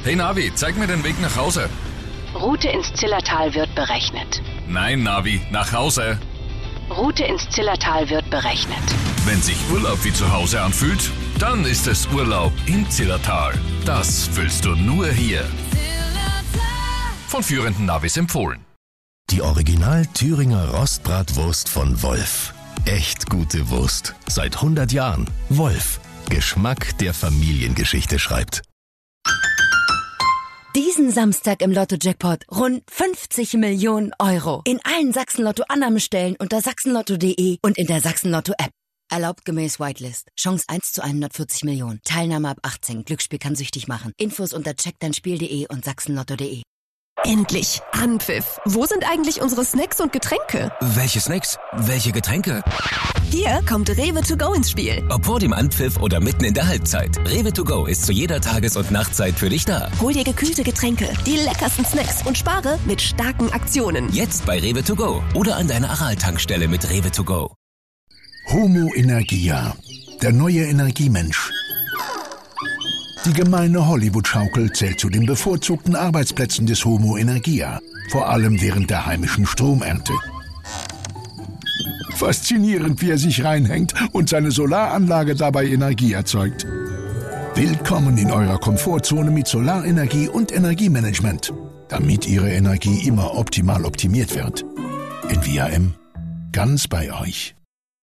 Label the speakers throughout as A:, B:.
A: Hey Navi, zeig mir den Weg nach Hause.
B: Route ins Zillertal wird berechnet.
A: Nein, Navi, nach Hause.
B: Route ins Zillertal wird berechnet.
A: Wenn sich Urlaub wie zu Hause anfühlt, dann ist es Urlaub im Zillertal. Das fühlst du nur hier. Von führenden Navis empfohlen.
C: Die Original Thüringer Rostbratwurst von Wolf. Echt gute Wurst. Seit 100 Jahren. Wolf. Geschmack, der Familiengeschichte schreibt.
D: Diesen Samstag im Lotto-Jackpot rund 50 Millionen Euro. In allen Sachsen-Lotto-Annahmestellen unter sachsenlotto.de und in der Sachsen-Lotto-App. Erlaubt gemäß Whitelist. Chance 1 zu 140 Millionen. Teilnahme ab 18. Glücksspiel kann süchtig machen. Infos unter checkdeinspiel.de und sachsenlotto.de.
E: Endlich! Anpfiff! Wo sind eigentlich unsere Snacks und Getränke?
F: Welche Snacks? Welche Getränke?
E: Hier kommt Rewe to go ins Spiel.
F: Ob vor dem Anpfiff oder mitten in der Halbzeit. Rewe to go ist zu jeder Tages- und Nachtzeit für dich da.
E: Hol dir gekühlte Getränke, die leckersten Snacks und spare mit starken Aktionen.
F: Jetzt bei Rewe to go oder an deiner Aral-Tankstelle mit Rewe to go.
G: Homo Energia, der neue Energiemensch. Die gemeine Hollywood-Schaukel zählt zu den bevorzugten Arbeitsplätzen des Homo Energia, vor allem während der heimischen Stromernte. Faszinierend, wie er sich reinhängt und seine Solaranlage dabei Energie erzeugt. Willkommen in eurer Komfortzone mit Solarenergie und Energiemanagement, damit Ihre Energie immer optimal optimiert wird. NVAM, ganz bei euch.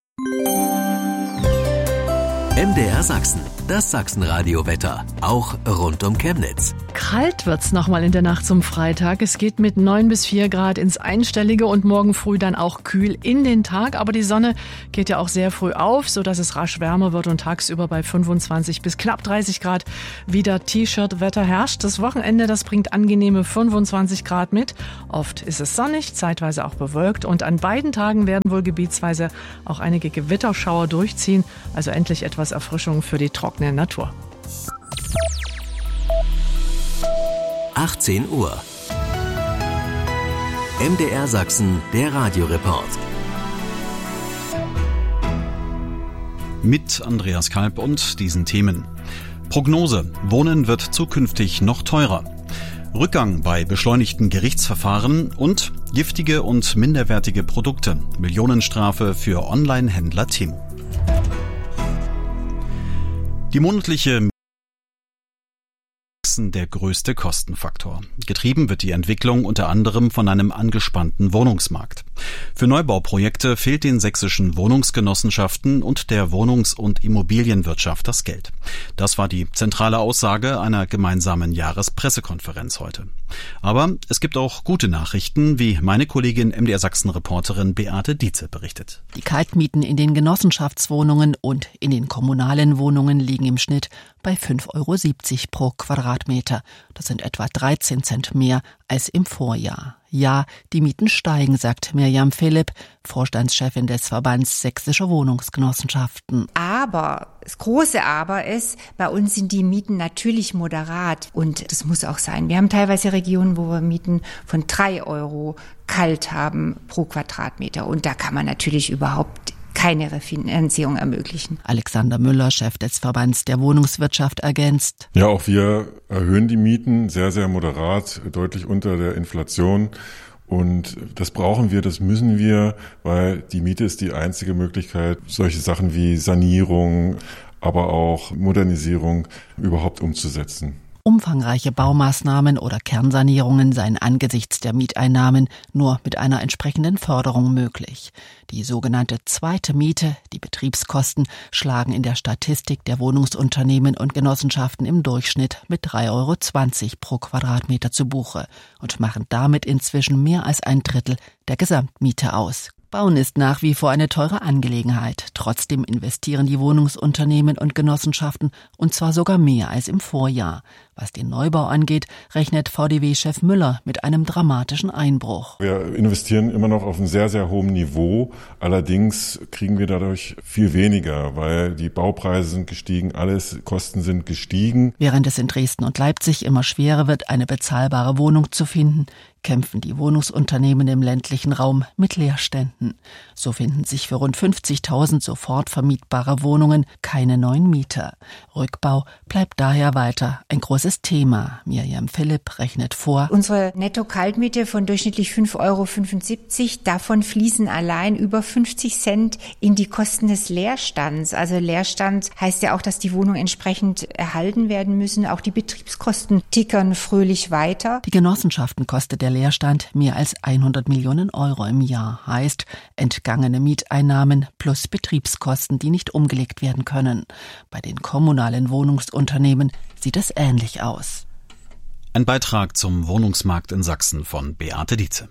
H: MDR Sachsen, das Sachsenradio-Wetter, auch rund um Chemnitz.
I: Kalt wird's nochmal in der Nacht zum Freitag. Es geht mit 9 bis 4 Grad ins Einstellige und morgen früh dann auch kühl in den Tag. Aber die Sonne geht ja auch sehr früh auf, sodass es rasch wärmer wird und tagsüber bei 25 bis knapp 30 Grad wieder T-Shirt-Wetter herrscht. Das Wochenende, das bringt angenehme 25 Grad mit. Oft ist es sonnig, zeitweise auch bewölkt. Und an beiden Tagen werden wohl gebietsweise auch einige Gewitterschauer durchziehen. Also endlich etwas Erfrischung für die trockene Natur.
H: 18 Uhr. MDR Sachsen, der Radioreport.
J: Mit Andreas Kalb und diesen Themen. Prognose: Wohnen wird zukünftig noch teurer. Rückgang bei beschleunigten Gerichtsverfahren und giftige und minderwertige Produkte. Millionenstrafe für Online-Händler Tim. Die monatliche der größte Kostenfaktor. Getrieben wird die Entwicklung unter anderem von einem angespannten Wohnungsmarkt. Für Neubauprojekte fehlt den sächsischen Wohnungsgenossenschaften und der Wohnungs- und Immobilienwirtschaft das Geld. Das war die zentrale Aussage einer gemeinsamen Jahrespressekonferenz heute. Aber es gibt auch gute Nachrichten, wie meine Kollegin MDR Sachsen-Reporterin Beate Dietze berichtet.
K: Die Kaltmieten in den Genossenschaftswohnungen und in den kommunalen Wohnungen liegen im Schnitt bei 5,70 € pro Quadratmeter. Das sind etwa 13 Cent mehr als im Vorjahr. Ja, die Mieten steigen, sagt Mirjam Philipp, Vorstandschefin des Verbands Sächsischer Wohnungsgenossenschaften.
L: Aber, das große Aber ist, bei uns sind die Mieten natürlich moderat und das muss auch sein. Wir haben teilweise Regionen, wo wir Mieten von 3 € kalt haben pro Quadratmeter und da kann man natürlich überhaupt keine Refinanzierung ermöglichen.
K: Alexander Müller, Chef des Verbands der Wohnungswirtschaft, ergänzt.
M: Ja, auch wir erhöhen die Mieten sehr, sehr moderat, deutlich unter der Inflation. Und das brauchen wir, das müssen wir, weil die Miete ist die einzige Möglichkeit, solche Sachen wie Sanierung, aber auch Modernisierung überhaupt umzusetzen.
K: Umfangreiche Baumaßnahmen oder Kernsanierungen seien angesichts der Mieteinnahmen nur mit einer entsprechenden Förderung möglich. Die sogenannte zweite Miete, die Betriebskosten, schlagen in der Statistik der Wohnungsunternehmen und Genossenschaften im Durchschnitt mit 3,20 € pro Quadratmeter zu Buche und machen damit inzwischen mehr als 1/3 der Gesamtmiete aus. Bauen ist nach wie vor eine teure Angelegenheit. Trotzdem investieren die Wohnungsunternehmen und Genossenschaften und zwar sogar mehr als im Vorjahr. Was den Neubau angeht, rechnet VDW-Chef Müller mit einem dramatischen Einbruch.
M: Wir investieren immer noch auf einem sehr, sehr hohen Niveau. Allerdings kriegen wir dadurch viel weniger, weil die Baupreise sind gestiegen, alles Kosten sind gestiegen.
K: Während es in Dresden und Leipzig immer schwerer wird, eine bezahlbare Wohnung zu finden, kämpfen die Wohnungsunternehmen im ländlichen Raum mit Leerständen. So finden sich für rund 50.000 sofort vermietbare Wohnungen keine neuen Mieter. Rückbau bleibt daher weiter ein großes großes Thema. Miriam Philipp rechnet vor.
L: Unsere Netto-Kaltmiete von durchschnittlich 5,75 €, davon fließen allein über 50 Cent in die Kosten des Leerstands. Also Leerstand heißt ja auch, dass die Wohnungen entsprechend erhalten werden müssen. Auch die Betriebskosten tickern fröhlich weiter.
K: Die Genossenschaften kostet der Leerstand mehr als 100 Millionen € im Jahr. Heißt, entgangene Mieteinnahmen plus Betriebskosten, die nicht umgelegt werden können. Bei den kommunalen Wohnungsunternehmen sieht es ähnlich aus.
J: Ein Beitrag zum Wohnungsmarkt in Sachsen von Beate Dietze.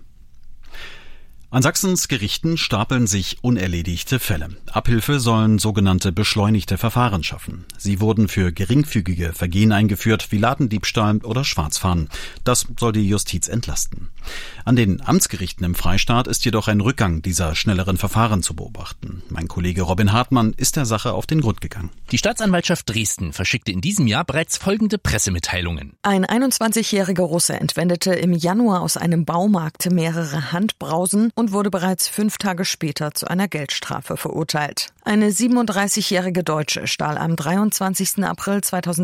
J: An Sachsens Gerichten stapeln sich unerledigte Fälle. Abhilfe sollen sogenannte beschleunigte Verfahren schaffen. Sie wurden für geringfügige Vergehen eingeführt, wie Ladendiebstahl oder Schwarzfahren. Das soll die Justiz entlasten. An den Amtsgerichten im Freistaat ist jedoch ein Rückgang dieser schnelleren Verfahren zu beobachten. Mein Kollege Robin Hartmann ist der Sache auf den Grund gegangen.
N: Die Staatsanwaltschaft Dresden verschickte in diesem Jahr bereits folgende Pressemitteilungen.
O: Ein 21-jähriger Russe entwendete im Januar aus einem Baumarkt mehrere Handbrausen und wurde bereits 5 Tage später zu einer Geldstrafe verurteilt. Eine 37-jährige Deutsche stahl am 23. April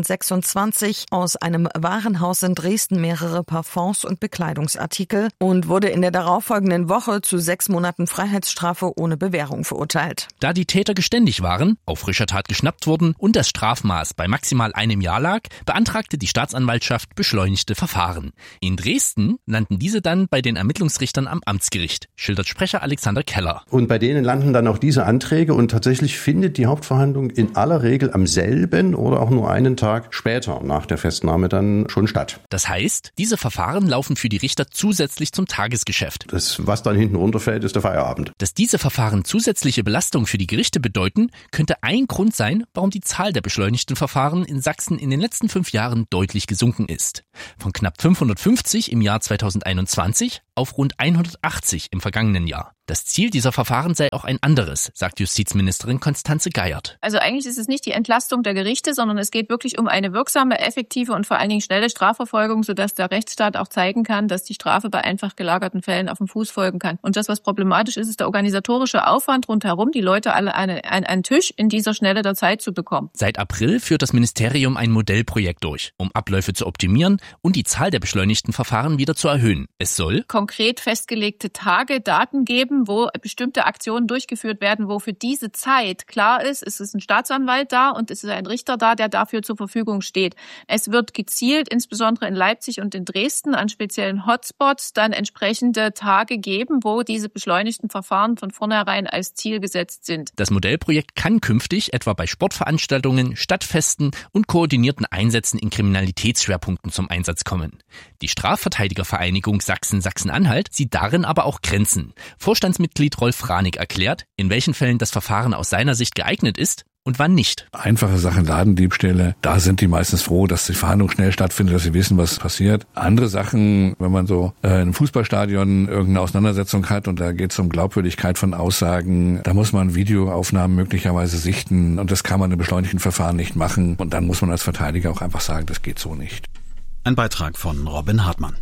O: 2026 aus einem Warenhaus in Dresden mehrere Parfums und Bekleidungsartikel und wurde in der darauffolgenden Woche zu 6 Monaten Freiheitsstrafe ohne Bewährung verurteilt.
N: Da die Täter geständig waren, auf frischer Tat geschnappt wurden und das Strafmaß bei maximal 1 Jahr lag, beantragte die Staatsanwaltschaft beschleunigte Verfahren. In Dresden landen diese dann bei den Ermittlungsrichtern am Amtsgericht, schildert Sprecher Alexander Keller.
P: Und bei denen landen dann auch diese Anträge und tatsächlich findet die Hauptverhandlung in aller Regel am selben oder auch nur einen Tag später nach der Festnahme dann schon statt.
N: Das heißt, diese Verfahren laufen für die Richter zusätzlich zum Tagesgeschäft.
P: Das, was dann hinten runterfällt, ist der Feierabend.
N: Dass diese Verfahren zusätzliche Belastung für die Gerichte bedeuten, könnte ein Grund sein, warum die Zahl der beschleunigten Verfahren in Sachsen in den letzten 5 Jahren deutlich gesunken ist. Von knapp 550 im Jahr 2021 auf rund 180 im vergangenen Jahr. Das Ziel dieser Verfahren sei auch ein anderes, sagt Justizministerin Constanze Geiert.
Q: Also eigentlich ist es nicht die Entlastung der Gerichte, sondern es geht wirklich um eine wirksame, effektive und vor allen Dingen schnelle Strafverfolgung, sodass der Rechtsstaat auch zeigen kann, dass die Strafe bei einfach gelagerten Fällen auf dem Fuß folgen kann. Und das, was problematisch ist, ist der organisatorische Aufwand rundherum, die Leute alle an einen Tisch in dieser Schnelle der Zeit zu bekommen.
N: Seit April führt das Ministerium ein Modellprojekt durch, um Abläufe zu optimieren und die Zahl der beschleunigten Verfahren wieder zu erhöhen. Es soll
Q: konkret festgelegte Tage, Daten geben, wo bestimmte Aktionen durchgeführt werden, wo für diese Zeit klar ist, es ist ein Staatsanwalt da und es ist ein Richter da, der dafür zur Verfügung steht. Es wird gezielt, insbesondere in Leipzig und in Dresden, an speziellen Hotspots dann entsprechende Tage geben, wo diese beschleunigten Verfahren von vornherein als Ziel gesetzt sind.
N: Das Modellprojekt kann künftig etwa bei Sportveranstaltungen, Stadtfesten und koordinierten Einsätzen in Kriminalitätsschwerpunkten zum Einsatz kommen. Die Strafverteidigervereinigung Sachsen-Sachsen-Anhalt sieht darin aber auch Grenzen. Vorstandsmitglied Rolf Franig erklärt, in welchen Fällen das Verfahren aus seiner Sicht geeignet ist und wann nicht.
R: Einfache Sachen, Ladendiebstähle, da sind die meistens froh, dass die Verhandlung schnell stattfindet, dass sie wissen, was passiert. Andere Sachen, wenn man so in einem Fußballstadion irgendeine Auseinandersetzung hat und da geht es um Glaubwürdigkeit von Aussagen, da muss man Videoaufnahmen möglicherweise sichten und das kann man in beschleunigten Verfahren nicht machen. Und dann muss man als Verteidiger auch einfach sagen, das geht so nicht.
J: Ein Beitrag von Robin Hartmann.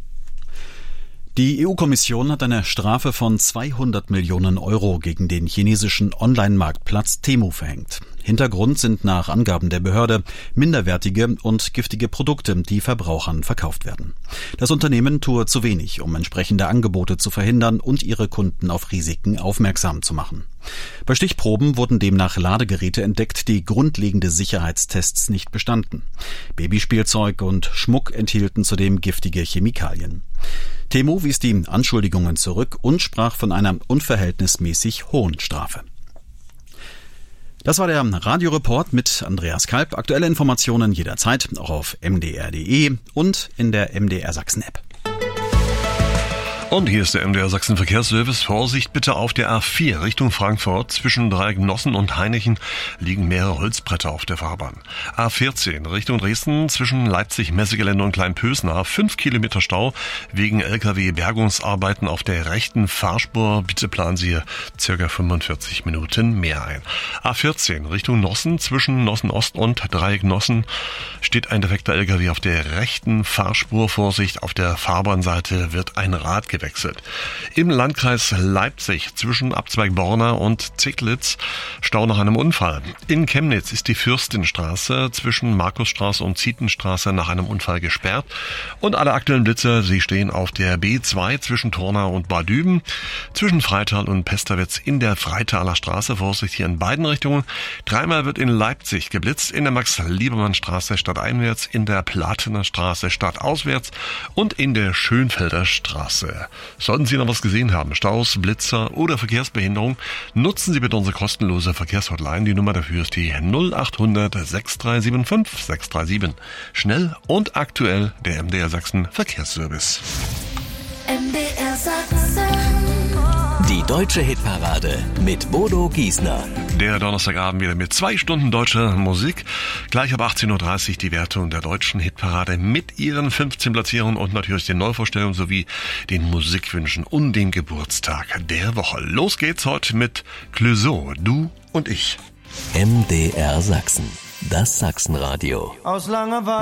J: Die EU-Kommission hat eine Strafe von 200 Millionen € gegen den chinesischen Online-Marktplatz Temu verhängt. Hintergrund sind nach Angaben der Behörde minderwertige und giftige Produkte, die Verbrauchern verkauft werden. Das Unternehmen tue zu wenig, um entsprechende Angebote zu verhindern und ihre Kunden auf Risiken aufmerksam zu machen. Bei Stichproben wurden demnach Ladegeräte entdeckt, die grundlegende Sicherheitstests nicht bestanden. Babyspielzeug und Schmuck enthielten zudem giftige Chemikalien. Temu wies die Anschuldigungen zurück und sprach von einer unverhältnismäßig hohen Strafe. Das war der Radioreport mit Andreas Kalb. Aktuelle Informationen jederzeit auch auf mdr.de und in der MDR Sachsen App.
S: Und hier ist der MDR Sachsen Verkehrsservice. Vorsicht bitte auf der A4 Richtung Frankfurt. Zwischen Dreiecknossen und Hainichen liegen mehrere Holzbretter auf der Fahrbahn. A14 Richtung Dresden zwischen Leipzig-Messegelände und Kleinpösna. 5 Kilometer Stau wegen LKW-Bergungsarbeiten auf der rechten Fahrspur. Bitte planen Sie ca. 45 Minuten mehr ein. A14 Richtung Nossen zwischen Nossen-Ost und Dreiecknossen steht ein defekter LKW auf der rechten Fahrspur. Vorsicht, auf der Fahrbahnseite wird ein Rad gewechselt. gewechselt. Im Landkreis Leipzig zwischen Abzweig Borna und Zicklitz Stau nach einem Unfall. In Chemnitz ist die Fürstinstraße zwischen Markusstraße und Zietenstraße nach einem Unfall gesperrt. Und alle aktuellen Blitzer, sie stehen auf der B2 zwischen Tornau und Bad Düben, zwischen Freital und Pesterwitz in der Freitaler Straße. Vorsicht hier in beiden Richtungen. Dreimal wird in Leipzig geblitzt, in der Max-Liebermann-Straße stadteinwärts, in der Platener Straße stadtauswärts und in der Schönfelder Straße. Sollten Sie noch was gesehen haben, Staus, Blitzer oder Verkehrsbehinderung, nutzen Sie bitte unsere kostenlose Verkehrshotline. Die Nummer dafür ist die 0800 6375 637. Schnell und aktuell der MDR Sachsen Verkehrsservice.
H: MDR Sachsen. Die deutsche Hitparade mit Bodo Giesner.
S: Der Donnerstagabend wieder mit 2 Stunden deutscher Musik. Gleich ab 18.30 Uhr die Wertung der deutschen Hitparade mit ihren 15 Platzierungen und natürlich den Neuvorstellungen sowie den Musikwünschen und dem Geburtstag der Woche. Los geht's heute mit Clouseau, du und ich.
H: MDR Sachsen, das Sachsenradio.
T: Aus Langeweile